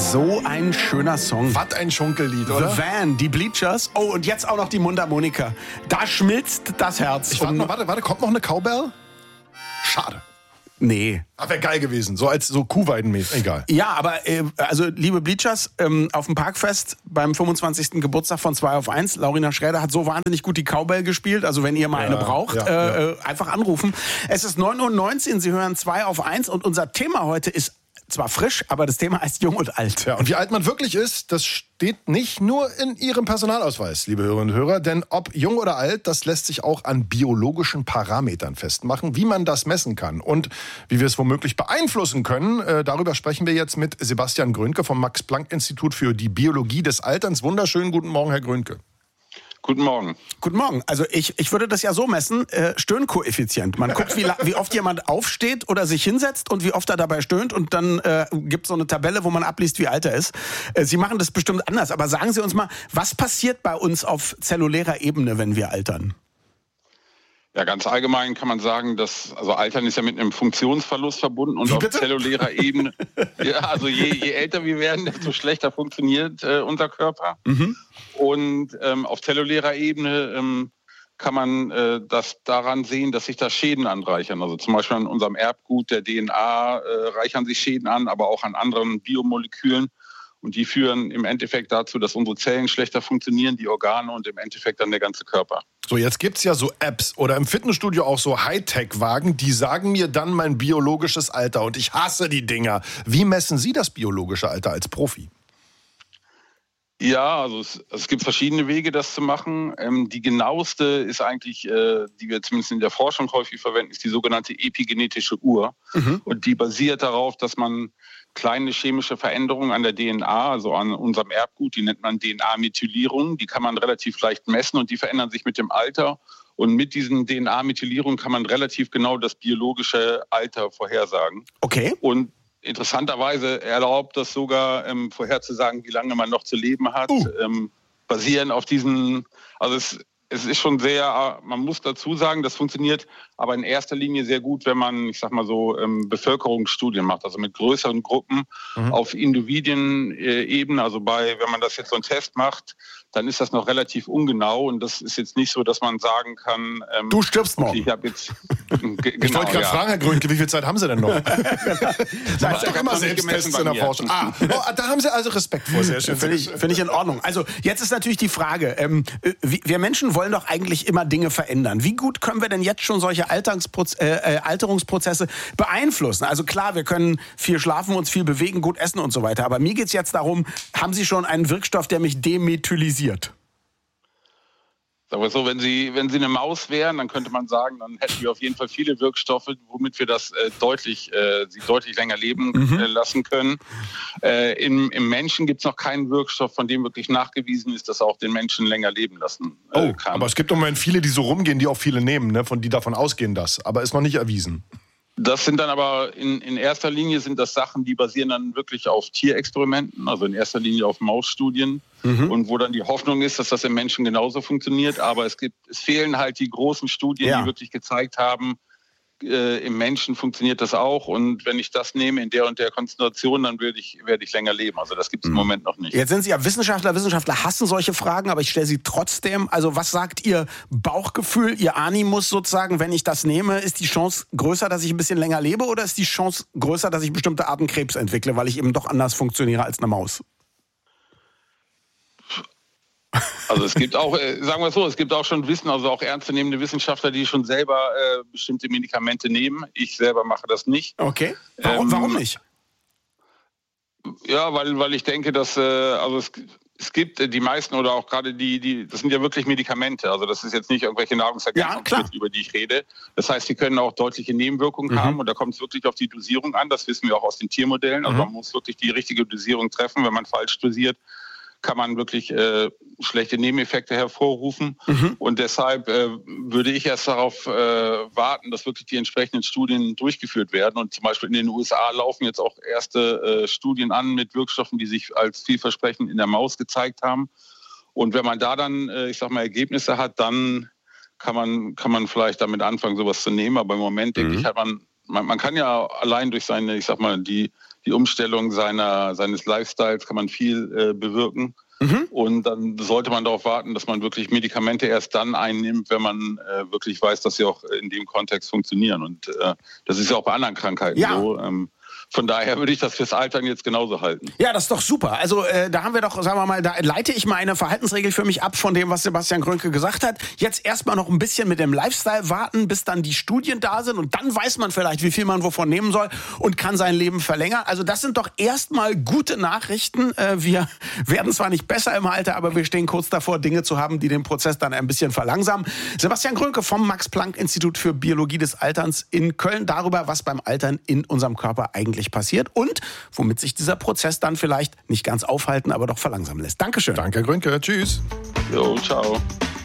So ein schöner Song. Was ein Schunkellied, oder? The Van, die Bleachers. Oh, und jetzt auch noch die Mundharmonika. Da schmilzt das Herz. Ich warte, kommt noch eine Cowbell? Schade. Nee. Wäre geil gewesen, so als so Kuhweidenmäßig. Egal. Ja, aber also liebe Bleachers, auf dem Parkfest beim 25. Geburtstag von 2 auf 1, Laurina Schräder hat so wahnsinnig gut die Cowbell gespielt. Also wenn ihr mal eine braucht, einfach anrufen. Es ist 9:19 Uhr, Sie hören 2 auf 1 und unser Thema heute ist zwar frisch, aber das Thema heißt Jung und Alt. Ja, und wie alt man wirklich ist, das steht nicht nur in Ihrem Personalausweis, liebe Hörerinnen und Hörer. Denn ob jung oder alt, das lässt sich auch an biologischen Parametern festmachen. Wie man das messen kann und wie wir es womöglich beeinflussen können, darüber sprechen wir jetzt mit Sebastian Grönke vom Max-Planck-Institut für die Biologie des Alterns. Wunderschönen guten Morgen, Herr Grönke. Guten Morgen. Guten Morgen. Also ich würde das ja so messen, Stöhnkoeffizient. Man guckt, wie oft jemand aufsteht oder sich hinsetzt und wie oft er dabei stöhnt und dann gibt es so eine Tabelle, wo man abliest, wie alt er ist. Sie machen das bestimmt anders, aber sagen Sie uns mal, was passiert bei uns auf zellulärer Ebene, wenn wir altern? Ja, ganz allgemein kann man sagen, dass Altern ist ja mit einem Funktionsverlust verbunden und auf zellulärer Ebene. Ja, also je älter wir werden, desto schlechter funktioniert unser Körper. Mhm. Und auf zellulärer Ebene kann man das daran sehen, dass sich da Schäden anreichern. Also zum Beispiel an unserem Erbgut der DNA reichern sich Schäden an, aber auch an anderen Biomolekülen. Und die führen im Endeffekt dazu, dass unsere Zellen schlechter funktionieren, die Organe und im Endeffekt dann der ganze Körper. So, jetzt gibt's ja so Apps oder im Fitnessstudio auch so Hightech-Wagen, die sagen mir dann mein biologisches Alter und ich hasse die Dinger. Wie messen Sie das biologische Alter als Profi? Ja, also es gibt verschiedene Wege, das zu machen. Die genaueste ist eigentlich, die wir zumindest in der Forschung häufig verwenden, ist die sogenannte epigenetische Uhr. Mhm. Und die basiert darauf, dass man kleine chemische Veränderungen an der DNA, also an unserem Erbgut, die nennt man DNA-Methylierung, die kann man relativ leicht messen und die verändern sich mit dem Alter. Und mit diesen DNA-Methylierungen kann man relativ genau das biologische Alter vorhersagen. Okay. Und interessanterweise erlaubt das sogar vorherzusagen, wie lange man noch zu leben hat, basierend auf diesen, also es ist schon sehr, man muss dazu sagen, das funktioniert aber in erster Linie sehr gut, wenn man, ich sag mal so, Bevölkerungsstudien macht, also mit größeren Gruppen auf Individuenebene, also wenn man das jetzt so einen Test macht, dann ist das noch relativ ungenau und das ist jetzt nicht so, dass man sagen kann... du stirbst morgen. Okay, ich habe jetzt... Ich wollte gerade fragen, Herr Grönke, wie viel Zeit haben Sie denn noch? Sie machen doch immer Selbsttests in der Forschung. Da haben Sie also Respekt vor. Sehr schön. Finde ich in Ordnung. Also jetzt ist natürlich die Frage, wir Menschen wollen doch eigentlich immer Dinge verändern. Wie gut können wir denn jetzt schon solche Alterungsprozesse beeinflussen? Also klar, wir können viel schlafen, uns viel bewegen, gut essen und so weiter. Aber mir geht es jetzt darum, haben Sie schon einen Wirkstoff, der mich demethylisiert? Sagen wir so, wenn Sie eine Maus wären, dann könnte man sagen, dann hätten wir auf jeden Fall viele Wirkstoffe, womit wir das sie deutlich länger leben lassen können. Im Menschen gibt es noch keinen Wirkstoff, von dem wirklich nachgewiesen ist, dass er auch den Menschen länger leben lassen kann. Aber es gibt im Moment viele, die so rumgehen, die auch viele nehmen, ne? Die davon ausgehen das. Aber ist noch nicht erwiesen. Das sind dann aber in erster Linie sind das Sachen, die basieren dann wirklich auf Tierexperimenten, also in erster Linie auf Mausstudien und wo dann die Hoffnung ist, dass das im Menschen genauso funktioniert. Aber es fehlen halt die großen Studien, die wirklich gezeigt haben, im Menschen funktioniert das auch und wenn ich das nehme in der und der Konzentration, dann werde ich länger leben. Also das gibt es im Moment noch nicht. Jetzt sind Sie ja Wissenschaftler hassen solche Fragen, aber ich stelle sie trotzdem. Also was sagt Ihr Bauchgefühl, Ihr Animus sozusagen, wenn ich das nehme? Ist die Chance größer, dass ich ein bisschen länger lebe oder ist die Chance größer, dass ich bestimmte Arten Krebs entwickle, weil ich eben doch anders funktioniere als eine Maus? Also es gibt auch, sagen wir es so, es gibt auch schon also auch ernstzunehmende Wissenschaftler, die schon selber bestimmte Medikamente nehmen. Ich selber mache das nicht. Okay. Warum nicht? Ja, weil ich denke, dass es gibt die meisten oder auch gerade das sind ja wirklich Medikamente. Also das ist jetzt nicht irgendwelche Nahrungsergänzungsmittel, über die ich rede. Das heißt, die können auch deutliche Nebenwirkungen haben und da kommt es wirklich auf die Dosierung an. Das wissen wir auch aus den Tiermodellen. Also man muss wirklich die richtige Dosierung treffen. Wenn man falsch dosiert, kann man wirklich schlechte Nebeneffekte hervorrufen. Und deshalb würde ich erst darauf warten, dass wirklich die entsprechenden Studien durchgeführt werden. Und zum Beispiel in den USA laufen jetzt auch erste Studien an mit Wirkstoffen, die sich als vielversprechend in der Maus gezeigt haben. Und wenn man da dann, Ergebnisse hat, dann kann man vielleicht damit anfangen, sowas zu nehmen. Aber im Moment denke ich, man kann ja allein durch seine, die die Umstellung seines Lifestyles kann man viel bewirken. Und dann sollte man darauf warten, dass man wirklich Medikamente erst dann einnimmt, wenn man wirklich weiß, dass sie auch in dem Kontext funktionieren. Und das ist ja auch bei anderen Krankheiten so. Von daher würde ich das fürs Altern jetzt genauso halten. Ja, das ist doch super. Also da haben wir doch, sagen wir mal, da leite ich mal eine Verhaltensregel für mich ab von dem, was Sebastian Grünke gesagt hat. Jetzt erstmal noch ein bisschen mit dem Lifestyle warten, bis dann die Studien da sind und dann weiß man vielleicht, wie viel man wovon nehmen soll und kann sein Leben verlängern. Also das sind doch erstmal gute Nachrichten. Wir werden zwar nicht besser im Alter, aber wir stehen kurz davor, Dinge zu haben, die den Prozess dann ein bisschen verlangsamen. Sebastian Grünke vom Max-Planck-Institut für Biologie des Alterns in Köln darüber, was beim Altern in unserem Körper eigentlich passiert und womit sich dieser Prozess dann vielleicht nicht ganz aufhalten, aber doch verlangsamen lässt. Dankeschön. Danke, Grünke. Tschüss. Jo, ciao.